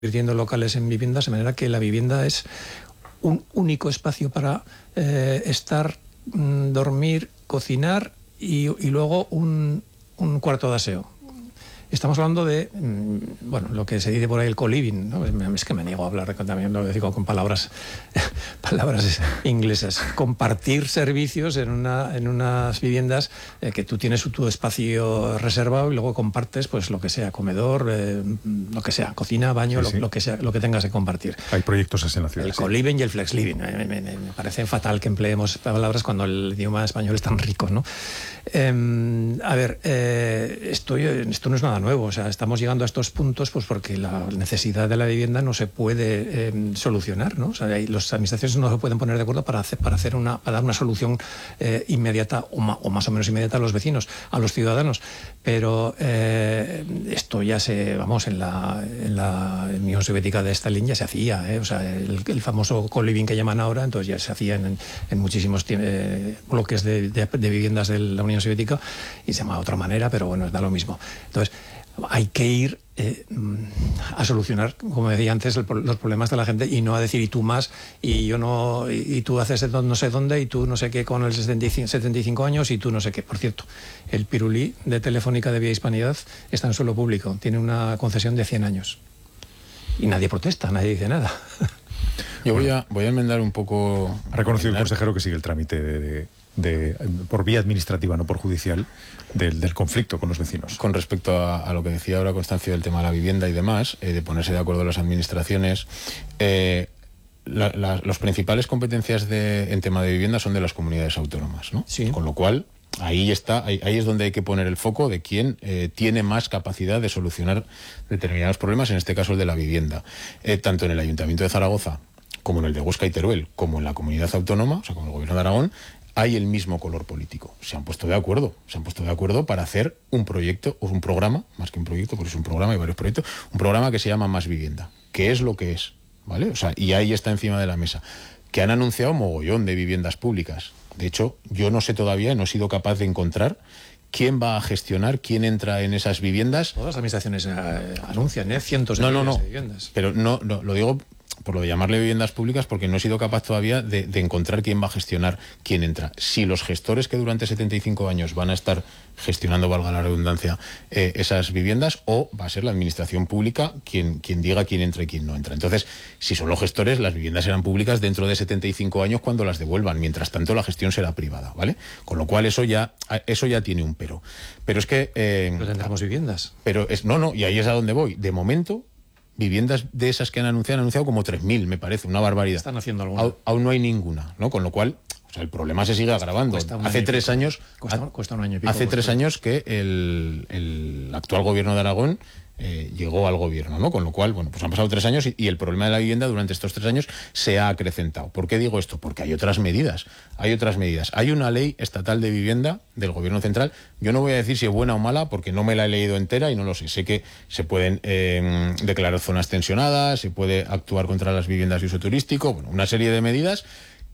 convirtiendo locales en viviendas, de manera que la vivienda es un único espacio para estar, dormir, cocinar y luego un cuarto de aseo. Estamos hablando de, bueno, lo que se dice por ahí el co-living, ¿no? Es que me niego a hablar también, lo digo con palabras inglesas. Compartir servicios en unas viviendas que tú tienes tu espacio reservado y luego compartes, pues lo que sea, comedor, lo que sea, cocina, baño, sí. Lo que sea, lo que tengas que compartir. Hay proyectos así en la ciudad. El co-living y el flex-living. Me parece fatal que empleemos palabras cuando el idioma español es tan rico, ¿no? A ver, esto no es nada nuevo, o sea, estamos llegando a estos puntos pues porque la necesidad de la vivienda no se puede solucionar, ¿no? O sea, las administraciones no se pueden poner de acuerdo para dar una solución inmediata o más o menos inmediata a los vecinos, a los ciudadanos, pero esto ya en la Unión Soviética de Stalin ya se hacía, o sea, el famoso co-living que llaman ahora, entonces ya se hacía en muchísimos bloques de viviendas de la Unión Soviética y se llama de otra manera, pero bueno, da lo mismo. Entonces, hay que ir a solucionar, como decía antes, los problemas de la gente y no a decir y tú más y yo no, y tú haces no sé dónde y tú no sé qué con el 75 años y tú no sé qué. Por cierto, el pirulí de Telefónica de Vía Hispanidad está en suelo público, tiene una concesión de 100 años y nadie protesta, nadie dice nada. Yo voy a enmendar un poco. Ha reconocido el consejero que sigue el trámite por vía administrativa, no por judicial, del conflicto con los vecinos. Con respecto a lo que decía ahora Constancio del tema de la vivienda y demás, de ponerse de acuerdo las administraciones, las principales competencias en tema de vivienda son de las comunidades autónomas, ¿no? Sí. Con lo cual, ahí es donde hay que poner el foco de quién tiene más capacidad de solucionar determinados problemas, en este caso el de la vivienda. Tanto en el Ayuntamiento de Zaragoza, como en el de Huesca y Teruel, como en la comunidad autónoma, o sea, como el Gobierno de Aragón, hay el mismo color político. Se han puesto de acuerdo para hacer un proyecto, o un programa, más que un proyecto, porque es un programa y varios proyectos, un programa que se llama Más Vivienda, que es lo que es, ¿vale? O sea, y ahí está encima de la mesa. Que han anunciado mogollón de viviendas públicas. De hecho, yo no sé todavía, no he sido capaz de encontrar quién va a gestionar, quién entra en esas viviendas. Todas las administraciones anuncian, cientos de viviendas. Pero no, lo digo por lo de llamarle viviendas públicas, porque no he sido capaz todavía de encontrar quién va a gestionar quién entra. Si los gestores que durante 75 años van a estar gestionando, valga la redundancia, esas viviendas, o va a ser la administración pública quien diga quién entra y quién no entra. Entonces, si son los gestores, las viviendas serán públicas dentro de 75 años cuando las devuelvan. Mientras tanto, la gestión será privada, ¿vale? Con lo cual, eso ya tiene un pero. Pero es que... pero tendremos viviendas. Pero y ahí es a donde voy. De momento, viviendas de esas que han anunciado como 3.000, me parece, una barbaridad. Están haciendo alguna. Aún no hay ninguna, ¿no? Con lo cual, o sea, el problema se sigue agravando. Hace 3 años... Cuesta un año y pico. Hace 3 años que el actual Gobierno de Aragón llegó al gobierno, ¿no? Con lo cual, bueno, pues han pasado 3 años y el problema de la vivienda durante estos 3 años se ha acrecentado. ¿Por qué digo esto? Porque hay otras medidas. Hay una ley estatal de vivienda del Gobierno central. Yo no voy a decir si es buena o mala porque no me la he leído entera y no lo sé. Sé que se pueden declarar zonas tensionadas, se puede actuar contra las viviendas de uso turístico, bueno, una serie de medidas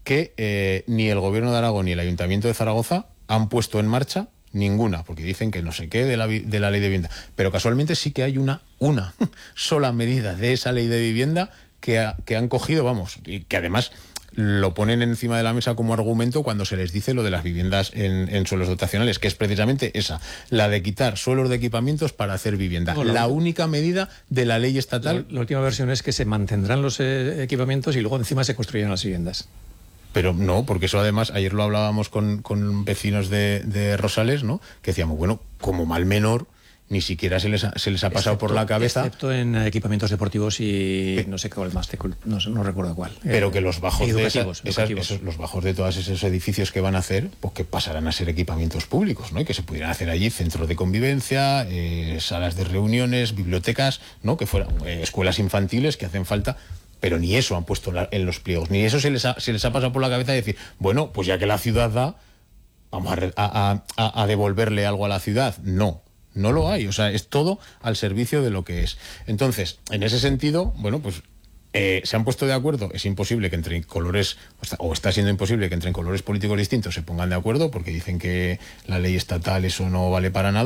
que ni el Gobierno de Aragón ni el Ayuntamiento de Zaragoza han puesto en marcha. Ninguna, porque dicen que no sé qué de la ley de vivienda. Pero casualmente sí que hay una sola medida de esa ley de vivienda que han cogido, vamos, y que además lo ponen encima de la mesa como argumento cuando se les dice lo de las viviendas en suelos dotacionales, que es precisamente esa, la de quitar suelos de equipamientos para hacer vivienda. Bueno, la única medida de la ley estatal. La última versión es que se mantendrán los equipamientos y luego encima se construirán las viviendas. Pero no, porque eso además, ayer lo hablábamos con vecinos de Rosales, ¿no? Que decíamos, bueno, como mal menor, ni siquiera se les ha pasado por la cabeza. Excepto en equipamientos deportivos y no sé cuál más, no recuerdo cuál. Pero que los bajos los bajos de todos esos edificios que van a hacer, pues que pasarán a ser equipamientos públicos, ¿no? Y que se pudieran hacer allí centros de convivencia, salas de reuniones, bibliotecas, ¿no? Que fueran escuelas infantiles que hacen falta. Pero ni eso han puesto en los pliegos, ni eso se les ha pasado por la cabeza de decir, bueno, pues ya que la ciudad da, vamos a devolverle algo a la ciudad. No lo hay, o sea, es todo al servicio de lo que es. Entonces, en ese sentido, bueno, pues se han puesto de acuerdo. Es imposible que entre colores, o está siendo imposible que entre colores políticos distintos se pongan de acuerdo, porque dicen que la ley estatal eso no vale para nada.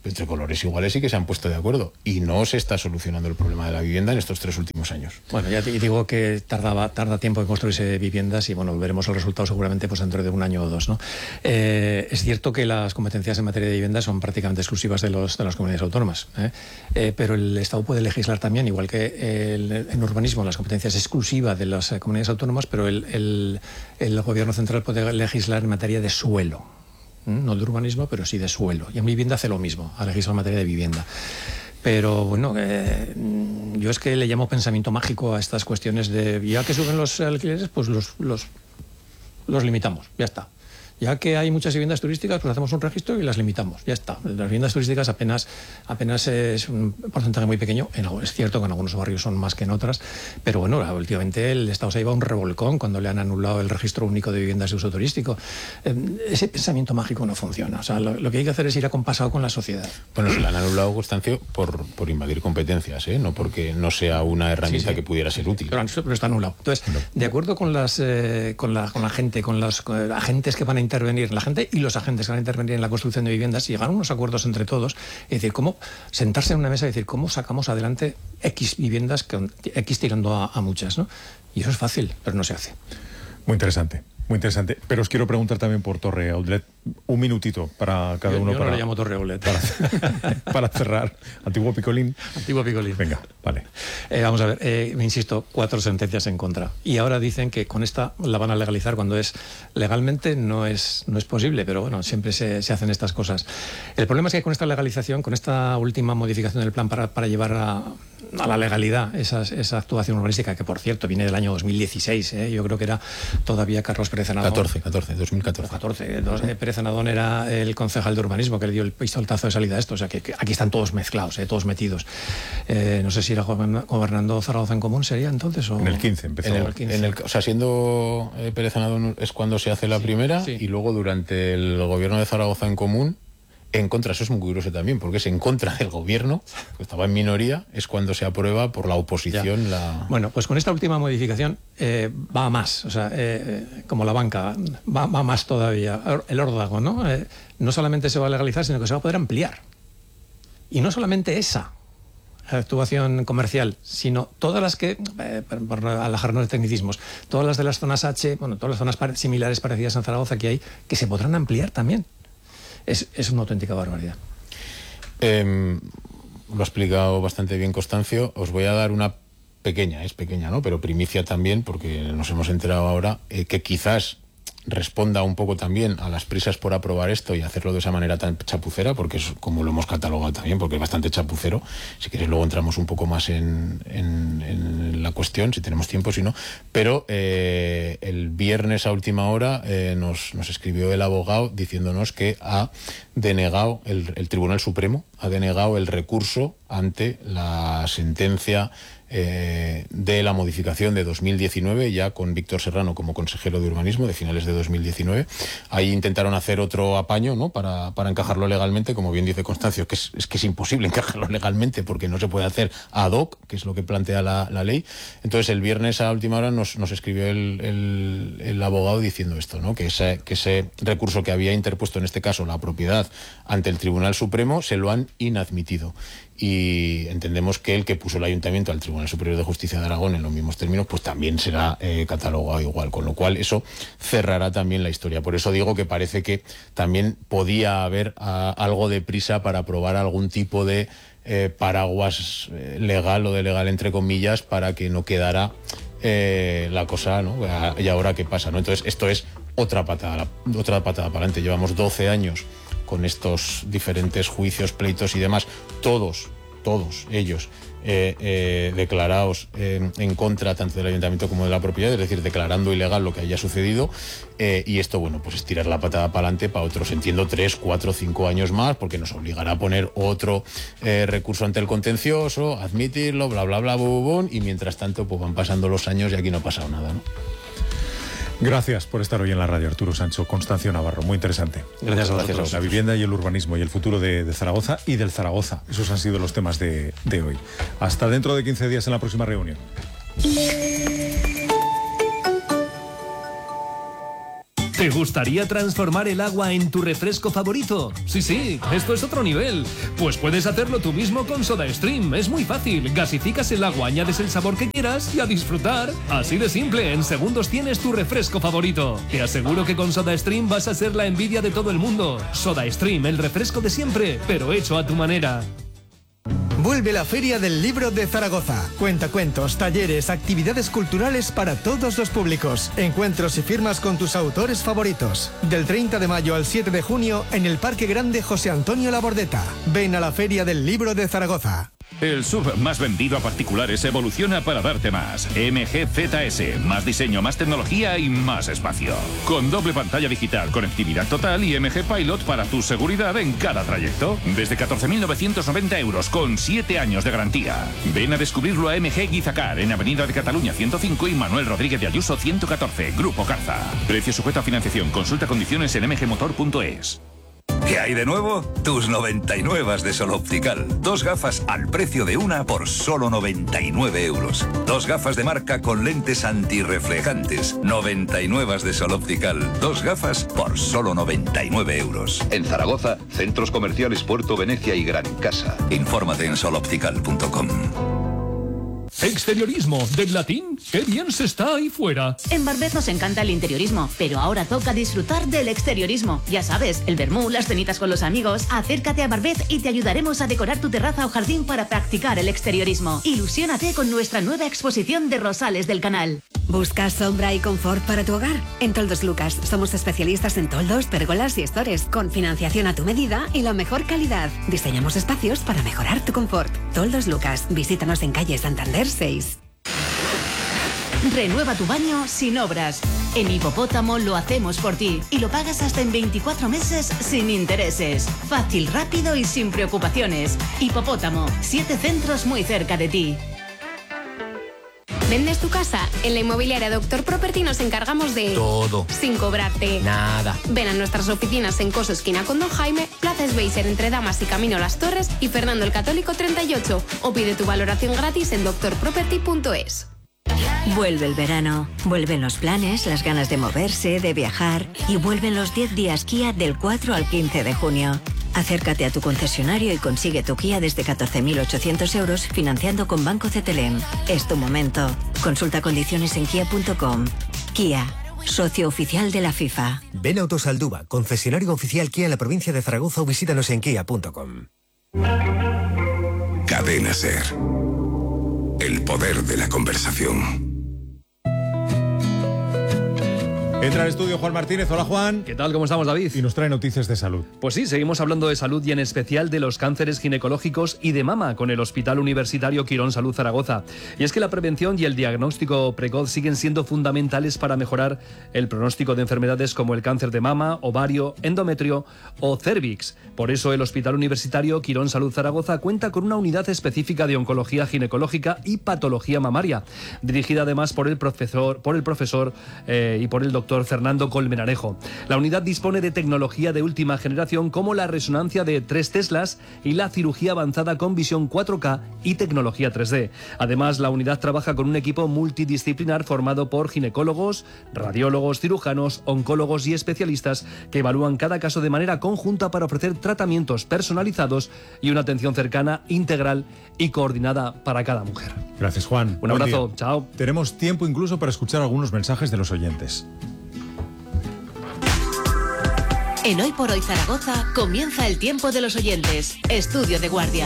entre colores iguales sí que se han puesto de acuerdo y no se está solucionando el problema de la vivienda en estos 3 últimos años. Bueno, ya te digo que tarda tiempo en construirse viviendas y bueno, veremos el resultado seguramente pues dentro de 1 año o 2, ¿no? Es cierto que las competencias en materia de vivienda son prácticamente exclusivas de las comunidades autónomas, pero el Estado puede legislar también, igual que en urbanismo las competencias exclusivas de las comunidades autónomas, pero el Gobierno central puede legislar en materia de suelo. No de urbanismo, pero sí de suelo. Y en vivienda hace lo mismo, ha legislado en materia de vivienda. Pero bueno, yo es que le llamo pensamiento mágico a estas cuestiones de ya que suben los alquileres, pues los limitamos, ya está. Ya que hay muchas viviendas turísticas, pues hacemos un registro y las limitamos, ya está. Las viviendas turísticas apenas es un porcentaje muy pequeño. Es cierto que en algunos barrios son más que en otras, pero bueno, últimamente el Estado se ha llevado un revolcón cuando le han anulado el registro único de viviendas de uso turístico. Ese pensamiento mágico no funciona. O sea, lo que hay que hacer es ir acompasado con la sociedad. Bueno, se le han anulado, Constancio, por invadir competencias, no porque no sea una herramienta que pudiera ser útil. Pero está anulado. Entonces, de acuerdo con la gente, con los agentes que van a intervenir, la gente y los agentes que van a intervenir en la construcción de viviendas, y llegar a unos acuerdos entre todos, es decir, cómo sentarse en una mesa y decir cómo sacamos adelante X viviendas, X tirando a muchas, ¿no? Y eso es fácil, pero no se hace. Muy interesante. Muy interesante. Pero os quiero preguntar también por Torre Outlet. Un minutito para cada uno. Yo no le llamo Torre Outlet. Para cerrar. Antiguo Picolín. Antiguo Picolín. Venga, vale. Vamos a ver, me insisto, 4 sentencias en contra. Y ahora dicen que con esta la van a legalizar cuando legalmente no es posible, pero bueno, siempre se hacen estas cosas. El problema es que con esta legalización, con esta última modificación del plan para llevar a la legalidad esa actuación urbanística, que por cierto viene del año 2016, yo creo que era todavía Carlos Pérez Anadón. 2014. Pérez Anadón era el concejal de urbanismo que le dio el pistoletazo de salida a esto, o sea que aquí están todos mezclados, todos metidos. No sé si era gobernando Zaragoza en Común, ¿sería entonces? O... En el 15 empezó. O sea, siendo Pérez Anadón es cuando se hace la primera, y luego durante el gobierno de Zaragoza en Común, en contra, eso es muy curioso también, porque es en contra del gobierno, que estaba en minoría, es cuando se aprueba por la oposición. Bueno, pues con esta última modificación va a más, o sea, como la banca, va más todavía, el órdago, ¿no? No solamente se va a legalizar, sino que se va a poder ampliar. Y no solamente esa actuación comercial, sino todas las que, por alejarnos de tecnicismos, todas las de las zonas H, bueno, todas las zonas similares, parecidas a Zaragoza que hay, que se podrán ampliar también. Es una auténtica barbaridad. Lo ha explicado bastante bien Constancio. Os voy a dar una pequeña, es pequeña, ¿no? Pero primicia también, porque nos hemos enterado ahora, que quizás responda un poco también a las prisas por aprobar esto y hacerlo de esa manera tan chapucera, porque es como lo hemos catalogado también, porque es bastante chapucero. Si queréis luego entramos un poco más en la cuestión, si tenemos tiempo, si no. Pero el viernes a última hora nos escribió el abogado diciéndonos que ha denegado, el Tribunal Supremo ha denegado el recurso ante la sentencia de la modificación de 2019, ya con Víctor Serrano como consejero de urbanismo de finales de 2019. Ahí intentaron hacer otro apaño, ¿no? para encajarlo legalmente, como bien dice Constancio, que es imposible encajarlo legalmente porque no se puede hacer ad hoc, que es lo que plantea la ley. Entonces el viernes a última hora nos escribió el abogado diciendo esto, ¿no? Que ese recurso que había interpuesto en este caso la propiedad ante el Tribunal Supremo se lo han inadmitido. Y entendemos que el que puso el Ayuntamiento al Tribunal Superior de Justicia de Aragón en los mismos términos, pues también será catalogado igual, con lo cual eso cerrará también la historia. Por eso digo que parece que también podía haber algo de prisa para aprobar algún tipo de paraguas legal o de legal entre comillas para que no quedara la cosa, ¿no? Y ahora qué pasa, ¿no? Entonces esto es otra patada para adelante. Llevamos 12 años con estos diferentes juicios, pleitos y demás, todos ellos declarados en contra tanto del ayuntamiento como de la propiedad, es decir, declarando ilegal lo que haya sucedido, y esto, bueno, pues es tirar la patada para adelante para otros, entiendo, 3, 4, 5 años más, porque nos obligará a poner otro recurso ante el contencioso, admitirlo, bla, bla, bla, y mientras tanto pues van pasando los años y aquí no ha pasado nada, ¿no? Gracias por estar hoy en la radio, Arturo Sancho, Constancio Navarro, muy interesante. Gracias a vosotros. La vivienda y el urbanismo y el futuro de Zaragoza y del Zaragoza. Esos han sido los temas de hoy. Hasta dentro de 15 días en la próxima reunión. ¿Te gustaría transformar el agua en tu refresco favorito? Sí, esto es otro nivel. Pues puedes hacerlo tú mismo con SodaStream. Es muy fácil. Gasificas el agua, añades el sabor que quieras y a disfrutar. Así de simple, en segundos tienes tu refresco favorito. Te aseguro que con SodaStream vas a ser la envidia de todo el mundo. SodaStream, el refresco de siempre, pero hecho a tu manera. Vuelve la Feria del Libro de Zaragoza. Cuentacuentos, talleres, actividades culturales para todos los públicos. Encuentros y firmas con tus autores favoritos. Del 30 de mayo al 7 de junio en el Parque Grande José Antonio Labordeta. Ven a la Feria del Libro de Zaragoza. El SUV más vendido a particulares evoluciona para darte más. MG ZS, más diseño, más tecnología y más espacio. Con doble pantalla digital, conectividad total y MG Pilot para tu seguridad en cada trayecto. Desde 14.990 euros con 7 años de garantía. Ven a descubrirlo a MG Guizacar en Avenida de Cataluña 105 y Manuel Rodríguez de Ayuso 114, Grupo Carza. Precio sujeto a financiación. Consulta condiciones en mgmotor.es. ¿Qué hay de nuevo? Tus 99 de Sol Optical. 2 gafas al precio de una por solo 99 euros. 2 gafas de marca con lentes antirreflejantes. 99 de Sol Optical. 2 gafas por solo 99 euros. En Zaragoza, centros comerciales Puerto Venecia y Gran Casa. Infórmate en soloptical.com. Exteriorismo, del latín, qué bien se está ahí fuera. En Barbet nos encanta el interiorismo, pero ahora toca disfrutar del exteriorismo. Ya sabes, el vermú, las cenitas con los amigos. Acércate a Barbet y te ayudaremos a decorar tu terraza o jardín para practicar el exteriorismo. Ilusiónate con nuestra nueva exposición de rosales del canal. ¿Buscas sombra y confort para tu hogar? En Toldos Lucas somos especialistas en toldos, pérgolas y estores, con financiación a tu medida y la mejor calidad. Diseñamos espacios para mejorar tu confort. Toldos Lucas, visítanos en calle Santander 6. Renueva tu baño sin obras. En Hipopótamo lo hacemos por ti y lo pagas hasta en 24 meses sin intereses. Fácil, rápido y sin preocupaciones. Hipopótamo, 7 centros muy cerca de ti. ¿Vendes tu casa? En la inmobiliaria Doctor Property nos encargamos de... todo. Sin cobrarte. Nada. Ven a nuestras oficinas en Coso esquina con Don Jaime, Plaza Schweizer entre Damas y Camino Las Torres y Fernando el Católico 38. O pide tu valoración gratis en doctorproperty.es. Vuelve el verano, vuelven los planes, las ganas de moverse, de viajar y vuelven los 10 días Kia del 4 al 15 de junio. Acércate a tu concesionario y consigue tu Kia desde 14.800 euros financiando con Banco CTLM. Es tu momento. Consulta condiciones en kia.com. Kia, socio oficial de la FIFA. Ven a Autosaldúa, concesionario oficial Kia en la provincia de Zaragoza o visítanos en kia.com. Cadena SER. El poder de la conversación. Entra al estudio Juan Martínez. Hola, Juan. ¿Qué tal? ¿Cómo estamos, David? Y nos trae noticias de salud. Pues sí, seguimos hablando de salud y en especial de los cánceres ginecológicos y de mama con el Hospital Universitario Quirón Salud Zaragoza. Y es que la prevención y el diagnóstico precoz siguen siendo fundamentales para mejorar el pronóstico de enfermedades como el cáncer de mama, ovario, endometrio o cérvix. Por eso el Hospital Universitario Quirón Salud Zaragoza cuenta con una unidad específica de oncología ginecológica y patología mamaria, dirigida además por el profesor y por el doctor Fernando Colmenarejo. La unidad dispone de tecnología de última generación como la resonancia de 3 teslas y la cirugía avanzada con visión 4K y tecnología 3D. Además, la unidad trabaja con un equipo multidisciplinar formado por ginecólogos, radiólogos, cirujanos, oncólogos y especialistas que evalúan cada caso de manera conjunta para ofrecer tratamientos personalizados y una atención cercana, integral y coordinada para cada mujer. Gracias, Juan. Un abrazo. Chao. Tenemos tiempo incluso para escuchar algunos mensajes de los oyentes. En Hoy por Hoy Zaragoza comienza el tiempo de los oyentes. Estudio de guardia.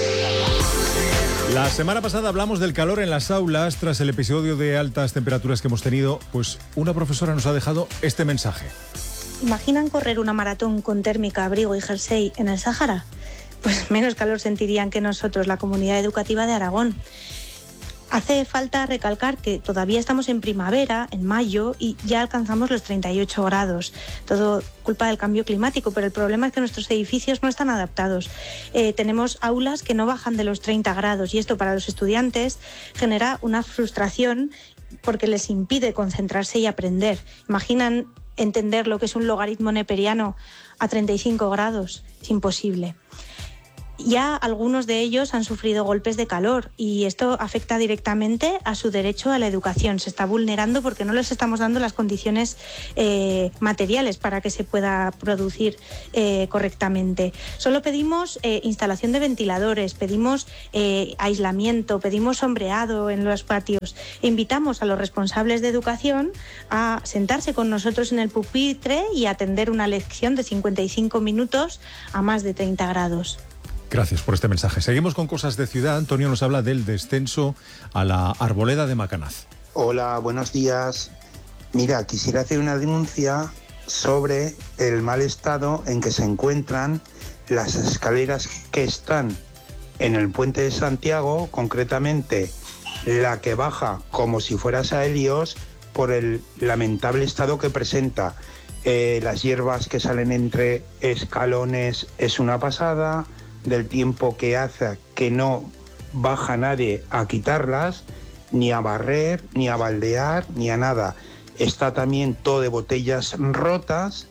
La semana pasada hablamos del calor en las aulas tras el episodio de altas temperaturas que hemos tenido. Pues una profesora nos ha dejado este mensaje. ¿Imaginan correr una maratón con térmica, abrigo y jersey en el Sáhara? Pues menos calor sentirían que nosotros, la comunidad educativa de Aragón. Hace falta recalcar que todavía estamos en primavera, en mayo, y ya alcanzamos los 38 grados. Todo culpa del cambio climático, pero el problema es que nuestros edificios no están adaptados. Tenemos aulas que no bajan de los 30 grados y esto para los estudiantes genera una frustración porque les impide concentrarse y aprender. ¿Imaginan entender lo que es un logaritmo neperiano a 35 grados? Es imposible. Ya algunos de ellos han sufrido golpes de calor y esto afecta directamente a su derecho a la educación. Se está vulnerando porque no les estamos dando las condiciones materiales para que se pueda producir correctamente. Solo pedimos instalación de ventiladores, pedimos aislamiento, pedimos sombreado en los patios. Invitamos a los responsables de educación a sentarse con nosotros en el pupitre y atender una lección de 55 minutos a más de 30 grados. Gracias por este mensaje. Seguimos con cosas de ciudad. Antonio nos habla del descenso a la arboleda de Macanaz. Hola, buenos días. Mira, quisiera hacer una denuncia sobre el mal estado en que se encuentran las escaleras que están en el puente de Santiago, concretamente la que baja como si fueras a Helios, por el lamentable estado que presenta. Las hierbas que salen entre escalones es una pasada, del tiempo que hace que no baja nadie a quitarlas, ni a barrer, ni a baldear, ni a nada. Está también todo de botellas rotas.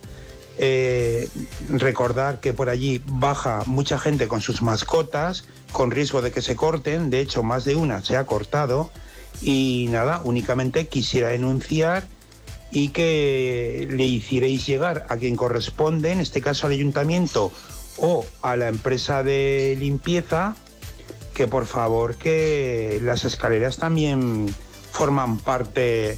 Recordar que por allí baja mucha gente con sus mascotas, con riesgo de que se corten. De hecho, más de una se ha cortado. Y nada, únicamente quisiera denunciar y que le hicierais llegar a quien corresponde, en este caso al ayuntamiento o a la empresa de limpieza, que por favor, que las escaleras también forman parte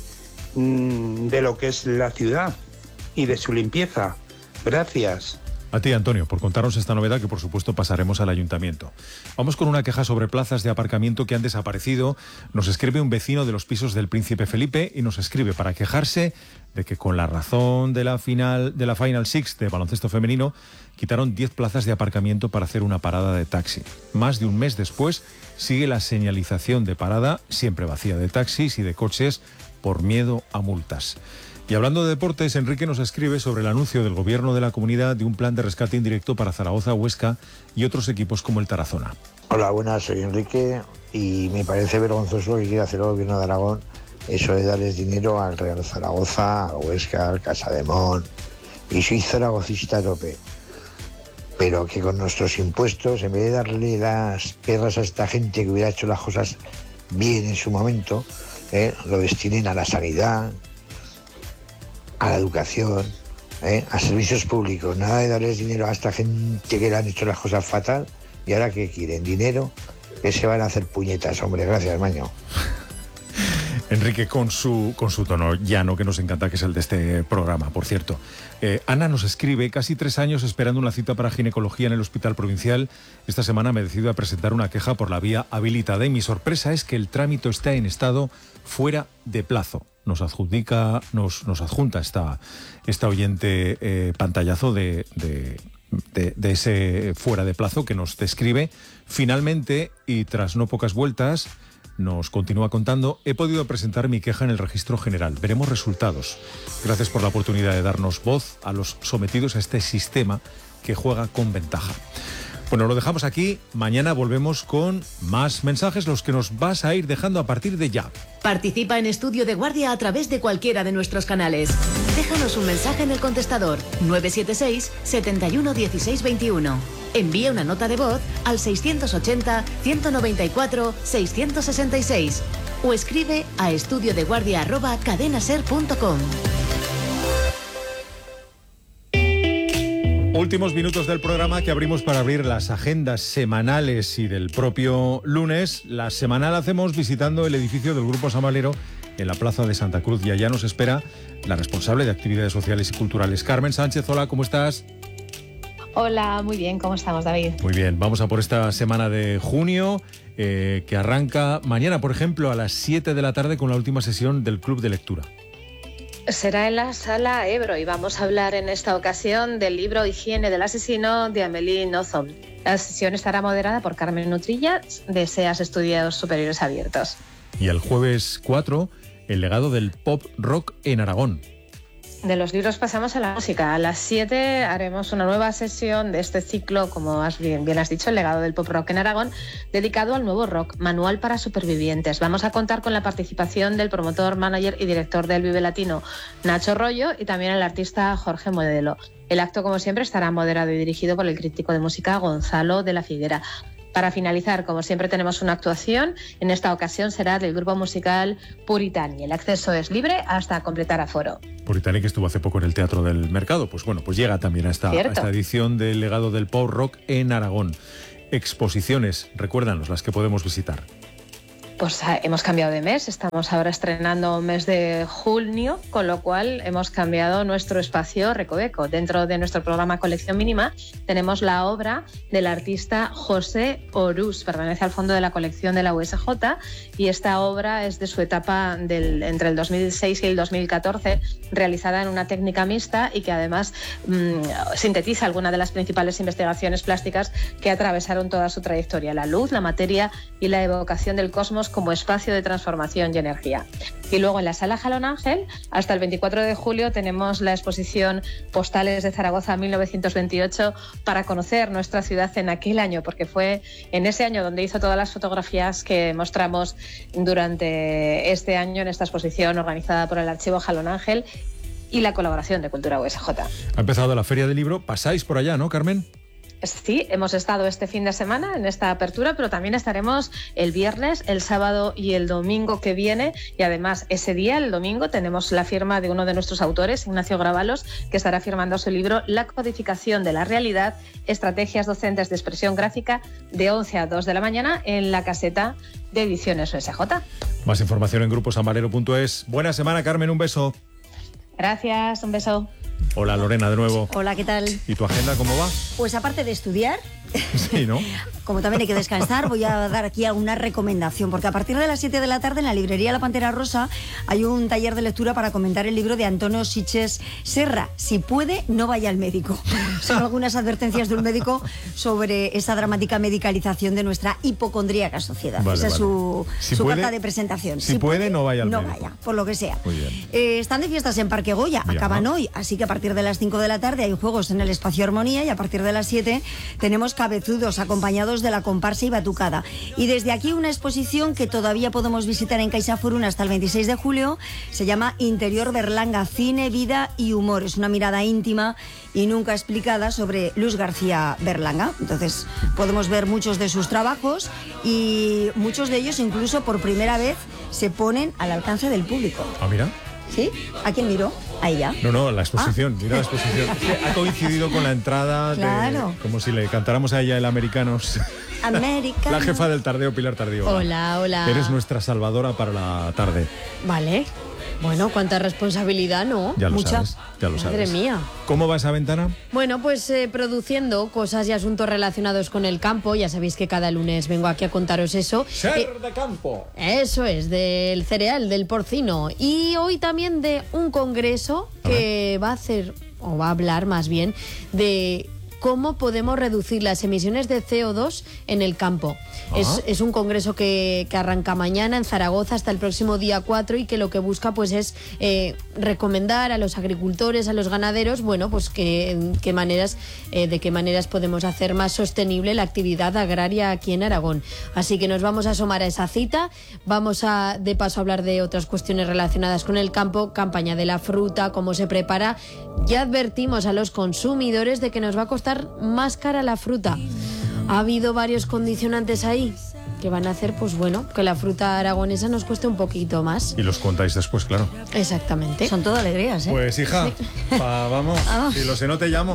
de lo que es la ciudad y de su limpieza. Gracias. A ti, Antonio, por contarnos esta novedad que por supuesto pasaremos al ayuntamiento. Vamos con una queja sobre plazas de aparcamiento que han desaparecido. Nos escribe un vecino de los pisos del Príncipe Felipe y nos escribe para quejarse de que con la razón de la Final Six de baloncesto femenino quitaron 10 plazas de aparcamiento para hacer una parada de taxi. Más de un mes después sigue la señalización de parada, siempre vacía de taxis y de coches, por miedo a multas. Y hablando de deportes, Enrique nos escribe sobre el anuncio del gobierno de la comunidad de un plan de rescate indirecto para Zaragoza, Huesca y otros equipos como el Tarazona. Hola, buenas, soy Enrique y me parece vergonzoso que quiera hacer el gobierno de Aragón eso de darles dinero al Real Zaragoza, al Huesca, al Casademón. Y soy zaragocista a tope. Pero que con nuestros impuestos, en vez de darle las perras a esta gente que hubiera hecho las cosas bien en su momento, lo destinen a la sanidad, a la educación, a servicios públicos. Nada de darles dinero a esta gente que le han hecho las cosas fatal y ahora que quieren dinero, que se van a hacer puñetas, hombre. Gracias, Maño. Enrique, con su tono llano que nos encanta, que es el de este programa, por cierto. Ana nos escribe: casi 3 años esperando una cita para ginecología en el Hospital Provincial. Esta semana me decido a presentar una queja por la vía habilitada y mi sorpresa es que el trámite está en estado fuera de plazo. Nos adjunta esta oyente pantallazo de ese fuera de plazo que nos describe. Finalmente, y tras no pocas vueltas, nos continúa contando: he podido presentar mi queja en el registro general. Veremos resultados. Gracias por la oportunidad de darnos voz a los sometidos a este sistema que juega con ventaja. Bueno, lo dejamos aquí. Mañana volvemos con más mensajes, los que nos vas a ir dejando a partir de ya. Participa en Estudio de Guardia a través de cualquiera de nuestros canales. Déjanos un mensaje en el contestador 976 71 16 21. Envía una nota de voz al 680 194 666 o escribe a estudiodeguardia@cadenaser.com. Últimos minutos del programa que abrimos para abrir las agendas semanales y del propio lunes. La semanal hacemos visitando el edificio del Grupo San Valero en la Plaza de Santa Cruz y allá nos espera la responsable de actividades sociales y culturales, Carmen Sánchez. Hola, ¿cómo estás? Hola, muy bien, ¿cómo estamos, David? Muy bien, vamos a por esta semana de junio que arranca mañana, por ejemplo, a las 7 de la tarde con la última sesión del Club de Lectura. Será en la Sala Ebro y vamos a hablar en esta ocasión del libro Higiene del asesino de Amélie Nothomb. La sesión estará moderada por Carmen Nutrilla de SEAS Estudios Superiores Abiertos. Y el jueves 4, el legado del pop rock en Aragón. de los libros pasamos a la música. A las 7 haremos una nueva sesión de este ciclo, como bien has dicho, el legado del pop rock en Aragón, dedicado al nuevo rock, Manual para Supervivientes. Vamos a contar con la participación del promotor, manager y director del Vive Latino, Nacho Rollo, y también el artista Jorge Modelo. El acto, como siempre, estará moderado y dirigido por el crítico de música Gonzalo de la Figuera. Para finalizar, como siempre, tenemos una actuación. En esta ocasión será del grupo musical Puritani. El acceso es libre hasta completar aforo. Puritani, que estuvo hace poco en el Teatro del Mercado, pues bueno, pues llega también a esta edición del legado del pop rock en Aragón. Exposiciones, recuérdanos las que podemos visitar. Pues hemos cambiado de mes, estamos ahora estrenando mes de junio, con lo cual hemos cambiado nuestro espacio recoveco. Dentro de nuestro programa Colección Mínima tenemos la obra del artista José Orús, pertenece al fondo de la colección de la USJ, y esta obra es de su etapa entre el 2006 y el 2014, realizada en una técnica mixta y que además sintetiza algunas de las principales investigaciones plásticas que atravesaron toda su trayectoria: la luz, la materia y la evocación del cosmos como espacio de transformación y energía. Y luego en la Sala Jalón Ángel, hasta el 24 de julio, tenemos la exposición Postales de Zaragoza 1928 para conocer nuestra ciudad en aquel año, porque fue en ese año donde hizo todas las fotografías que mostramos durante este año en esta exposición organizada por el Archivo Jalón Ángel y la colaboración de Cultura USJ. Ha empezado la Feria del Libro, pasáis por allá, ¿no, Carmen? Sí, hemos estado este fin de semana en esta apertura, pero también estaremos el viernes, el sábado y el domingo que viene, y además ese día, el domingo, tenemos la firma de uno de nuestros autores, Ignacio Gravalos, que estará firmando su libro La codificación de la realidad, estrategias docentes de expresión gráfica, de 11 a 2 de la mañana en la caseta de Ediciones USJ. Más información en gruposamarero.es. Buena semana, Carmen, un beso. Gracias, un beso. Hola, Lorena, de nuevo. Hola, ¿qué tal? ¿Y tu agenda cómo va? Pues aparte de estudiar, sí, ¿no? Como también hay que descansar, voy a dar aquí alguna recomendación, porque a partir de las 7 de la tarde en la librería La Pantera Rosa hay un taller de lectura para comentar el libro de Antonio Siches Serra. Si puede, no vaya al médico. Son algunas advertencias de un médico sobre esa dramática medicalización de nuestra hipocondríaca sociedad. Esa es su carta de presentación. Si puede, no vaya al médico. No vaya, por lo que sea. Muy bien. Están de fiestas en Parque Goya, acaban hoy, así que a partir de las 5 de la tarde hay juegos en el Espacio Armonía, y a partir de las 7 tenemos cabezudos acompañados de la comparsa y batucada. Y desde aquí una exposición que todavía podemos visitar en CaixaForum hasta el 26 de julio, se llama Interior Berlanga, cine, vida y humor. Es una mirada íntima y nunca explicada sobre Luis García Berlanga. Entonces podemos ver muchos de sus trabajos y muchos de ellos incluso por primera vez se ponen al alcance del público. Ah, mira. ¿Sí? ¿A quién miró? A ella. No, la exposición. Mira la exposición. Ha coincidido con la entrada, claro, como si le cantáramos a ella el Americanos. Americano. La jefa del Tardeo, Pilar Tardío. Hola. Eres nuestra salvadora para la tarde. Vale. Bueno, cuánta responsabilidad, ¿no? Ya lo Mucha. Sabes, ya lo sabes. Madre mía. ¿Cómo va esa ventana? Bueno, pues produciendo cosas y asuntos relacionados con el campo. Ya sabéis que cada lunes vengo aquí a contaros eso. Ser de campo. Eso es, del cereal, del porcino. Y hoy también de un congreso que va a hacer, o va a hablar más bien, de cómo podemos reducir las emisiones de CO2 en el campo. Es un congreso que arranca mañana en Zaragoza hasta el próximo día 4 y que lo que busca pues es recomendar a los agricultores, a los ganaderos, bueno, pues de qué maneras podemos hacer más sostenible la actividad agraria aquí en Aragón. Así que nos vamos a asomar a esa cita, vamos a de paso a hablar de otras cuestiones relacionadas con el campo, campaña de la fruta, cómo se prepara. Ya advertimos a los consumidores de que nos va a costar más cara la fruta. Ha habido varios condicionantes ahí que van a hacer, pues bueno, que la fruta aragonesa nos cueste un poquito más. Y los contáis después, claro. Exactamente. Son todo alegrías, ¿eh? Pues hija, sí. Vamos, si lo sé no te llamo.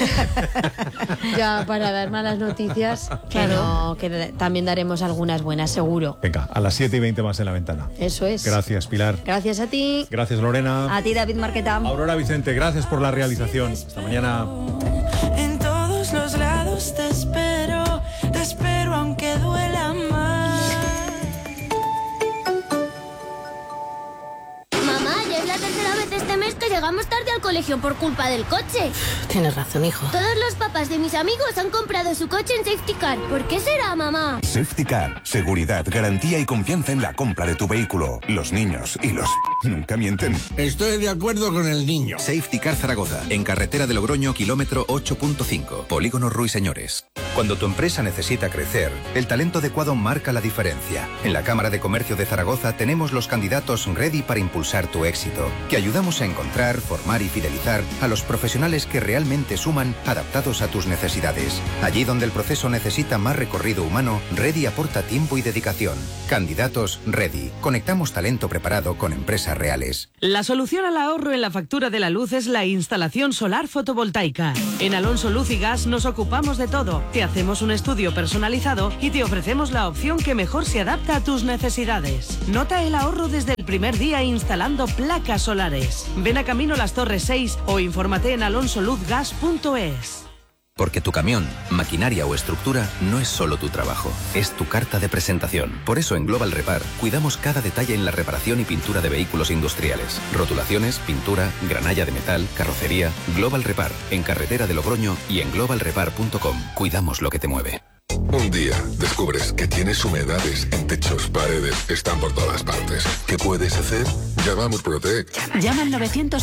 Ya, para dar malas noticias, claro, que también daremos algunas buenas, seguro. Venga, a las 7:20 más en la ventana. Eso es. Gracias, Pilar. Gracias a ti. Gracias, Lorena. A ti, David Marqueta. Aurora Vicente, gracias por la realización. Hasta mañana. En todos los lados te espero aunque duela más. Mamá, ya es la la tercera vez este mes que llegamos tarde al colegio por culpa del coche. Tienes razón, hijo. Todos los papás de mis amigos han comprado su coche en Safety Car. ¿Por qué será, mamá? Safety Car. Seguridad, garantía y confianza en la compra de tu vehículo. Los niños y los... nunca mienten. Estoy de acuerdo con el niño. Safety Car Zaragoza. En carretera de Logroño, kilómetro 8.5. Polígono Ruiseñores. Cuando tu empresa necesita crecer, el talento adecuado marca la diferencia. En la Cámara de Comercio de Zaragoza tenemos los candidatos ready para impulsar tu éxito, que ayudamos a encontrar, formar y fidelizar a los profesionales que realmente suman, adaptados a tus necesidades. Allí donde el proceso necesita más recorrido humano, Ready aporta tiempo y dedicación. Candidatos Ready. Conectamos talento preparado con empresas reales. La solución al ahorro en la factura de la luz es la instalación solar fotovoltaica. En Alonso Luz y Gas nos ocupamos de todo. Te hacemos un estudio personalizado y te ofrecemos la opción que mejor se adapta a tus necesidades. Nota el ahorro desde el primer día instalando placas solares. Ven a Camino Las Torres 6 o infórmate en alonsoluzgas.es. Porque tu camión, maquinaria o estructura no es solo tu trabajo, es tu carta de presentación. Por eso en Global Repar cuidamos cada detalle en la reparación y pintura de vehículos industriales. Rotulaciones, pintura, granalla de metal, carrocería. Global Repar, en carretera de Logroño y en globalrepar.com. Cuidamos lo que te mueve. Un día descubres que tienes humedades en techos, paredes, están por todas partes. ¿Qué puedes hacer? Llama a Murprotec. Llama al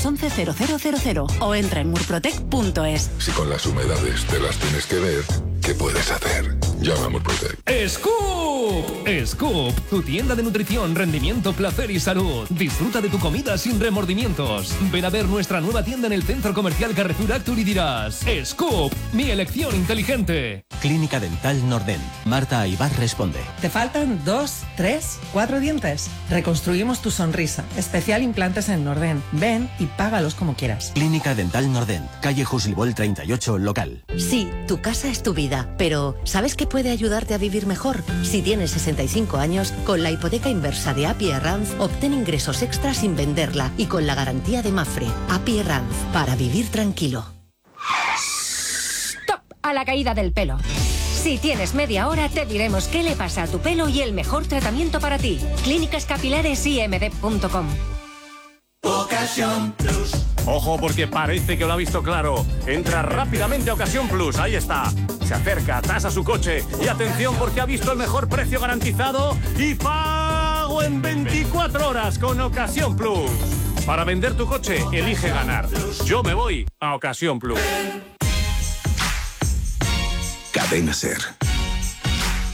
911-0000 o entra en murprotec.es. Si con las humedades te las tienes que ver, ¿qué puedes hacer? Llama a Murprotec. ¡Scoop! Scoop, tu tienda de nutrición, rendimiento, placer y salud. Disfruta de tu comida sin remordimientos. Ven a ver nuestra nueva tienda en el Centro Comercial Carrefour Actur y dirás: Scoop, mi elección inteligente. Clínica Dental Norden. Marta Aybar responde. ¿Te faltan 2, 3, 4 dientes? Reconstruimos tu sonrisa. Especial implantes en Norden. Ven y págalos como quieras. Clínica Dental Norden. Calle Jusilbol 38, local. Sí, tu casa es tu vida, pero ¿sabes qué puede ayudarte a vivir mejor? Si tienes 65 años, con la hipoteca inversa de API Arranz, obtén ingresos extras sin venderla y con la garantía de Mafre. API Arranz, para vivir tranquilo. ¡Stop! A la caída del pelo. Si tienes media hora, te diremos qué le pasa a tu pelo y el mejor tratamiento para ti. Clínicas Capilares IMD.com. Ocasión Plus. Ojo, porque parece que lo ha visto claro. Entra rápidamente a Ocasión Plus, ahí está. Se acerca, tasa su coche y atención porque ha visto el mejor precio garantizado y pago en 24 horas con Ocasión Plus. Para vender tu coche, elige ganar. Yo me voy a Ocasión Plus. Cadena Ser.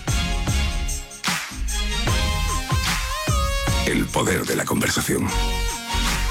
El poder de la conversación.